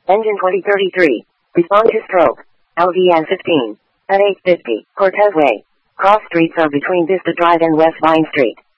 Engine 2033. Respond to stroke. LVN 15. At 850. Cortez Way. Cross streets are between Vista Drive and West Vine Street.